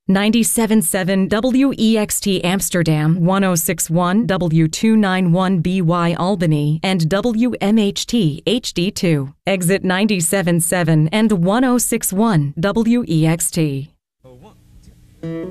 97.7 WEXT Amsterdam, 106.1 W291BY Albany, and WMHT HD2. Exit 97.7 and 106.1 WEXT.